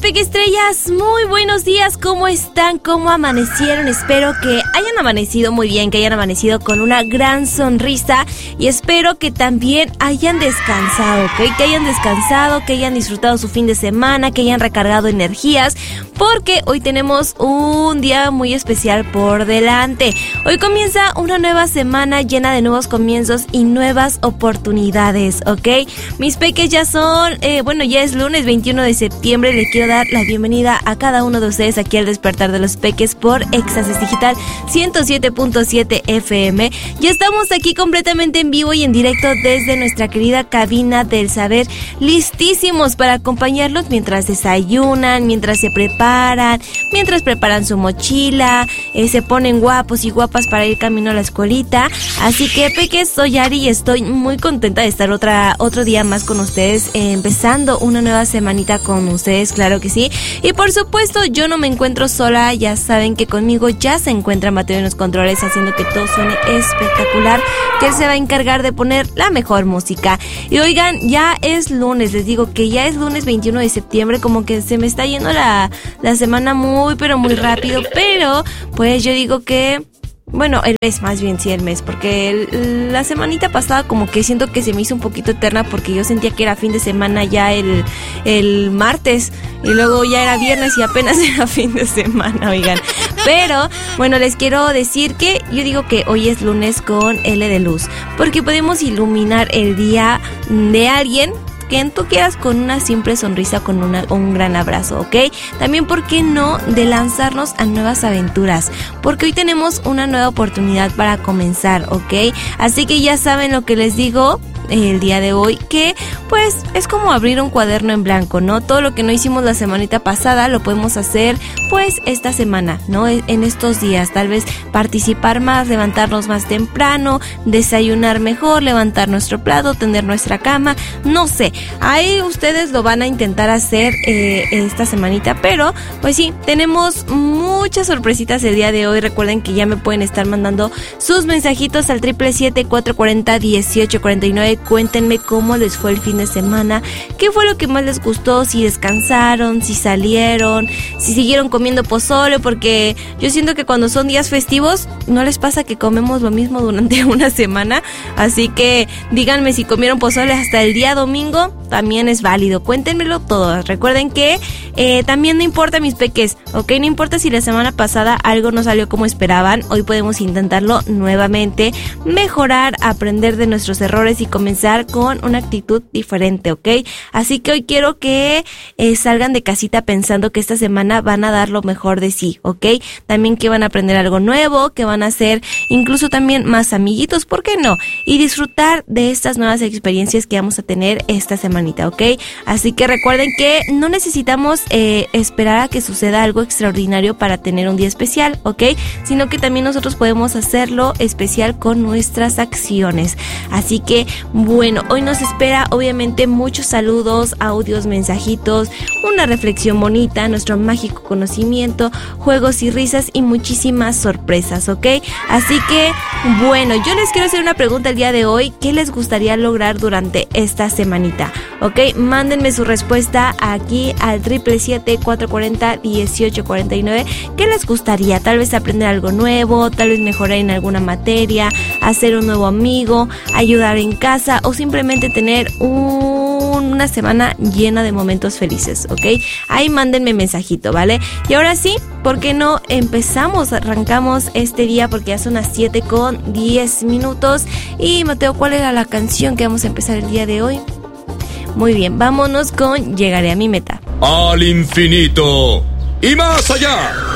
Pequestrellas, muy buenos días, ¿cómo están? ¿Cómo amanecieron? Espero que hayan amanecido muy bien, que hayan amanecido con una gran sonrisa y espero que también hayan descansado, ¿ok? Que hayan descansado, que hayan disfrutado su fin de semana, que hayan recargado energías, porque hoy tenemos un día muy especial por delante. Hoy comienza una nueva semana llena de nuevos comienzos y nuevas oportunidades, ¿ok? Mis peques ya son, ya es lunes 21 de septiembre, les quiero dar la bienvenida a cada uno de ustedes aquí al Despertar de los Peques por Éxtasis Digital 107.7 FM. Ya estamos aquí completamente en vivo y en directo desde nuestra querida cabina del saber, listísimos para acompañarlos mientras desayunan, mientras se preparan, mientras preparan su mochila, se ponen guapos y guapas para ir camino a la escuelita. Así que, peques, soy Ari y estoy muy contenta de estar otro día más con ustedes, empezando una nueva semanita con ustedes, claro que sí. Y por supuesto, yo no me encuentro sola, ya saben que conmigo ya se encuentra Mateo en los controles, haciendo que todo suene espectacular, que él se va a encargar de poner la mejor música. Y oigan, ya es lunes, les digo que ya es lunes 21 de septiembre, como que se me está yendo la semana muy, pero muy rápido, pero pues yo digo que... Bueno, el mes, porque la semanita pasada como que siento que se me hizo un poquito eterna porque yo sentía que era fin de semana ya el martes y luego ya era viernes y apenas era fin de semana, oigan. Pero, bueno, les quiero decir que yo digo que hoy es lunes con L de luz, porque podemos iluminar el día de alguien quien tú quieras con una simple sonrisa, con un gran abrazo, ¿ok? También, ¿por qué no?, de lanzarnos a nuevas aventuras, porque hoy tenemos una nueva oportunidad para comenzar, ¿ok? Así que ya saben lo que les digo el día de hoy, que pues es como abrir un cuaderno en blanco, ¿no? Todo lo que no hicimos la semanita pasada lo podemos hacer pues esta semana, ¿no? En estos días, tal vez participar más, levantarnos más temprano, desayunar mejor, levantar nuestro plato, tender nuestra cama, no sé, ahí ustedes lo van a intentar hacer esta semanita, pero pues sí, tenemos muchas sorpresitas el día de hoy. Recuerden que ya me pueden estar mandando sus mensajitos al 777-440-1849. Cuéntenme cómo les fue el fin de semana, qué fue lo que más les gustó, si descansaron, si salieron, si siguieron comiendo pozole, porque yo siento que cuando son días festivos no les pasa que comemos lo mismo durante una semana, así que díganme si comieron pozole hasta el día domingo, también es válido, cuéntenmelo todo. Recuerden que también no importa, mis peques, ok, no importa si la semana pasada algo no salió como esperaban, hoy podemos intentarlo nuevamente, mejorar, aprender de nuestros errores y comenzar con una actitud diferente, ¿ok? Así que hoy quiero que salgan de casita pensando que esta semana van a dar lo mejor de sí, ¿ok? También que van a aprender algo nuevo, que van a hacer incluso también más amiguitos, ¿por qué no? Y disfrutar de estas nuevas experiencias que vamos a tener esta semanita, ¿ok? Así que recuerden que no necesitamos esperar a que suceda algo extraordinario para tener un día especial, ¿ok? Sino que también nosotros podemos hacerlo especial con nuestras acciones. Así que bueno, hoy nos espera obviamente muchos saludos, audios, mensajitos, una reflexión bonita, nuestro mágico conocimiento, juegos y risas y muchísimas sorpresas, ¿ok? Así que, bueno, yo les quiero hacer una pregunta el día de hoy. ¿Qué les gustaría lograr durante esta semanita? ¿Ok? Mándenme su respuesta aquí al 777-440-1849. ¿Qué les gustaría? Tal vez aprender algo nuevo, tal vez mejorar en alguna materia, hacer un nuevo amigo, ayudar en casa o simplemente tener una semana llena de momentos felices, ¿ok? Ahí mándenme mensajito, ¿vale? Y ahora sí, ¿por qué no arrancamos este día? Porque ya son las 7:10. Y Mateo, ¿cuál era la canción que vamos a empezar el día de hoy? Muy bien, vámonos con Llegaré a mi meta. Al infinito y más allá.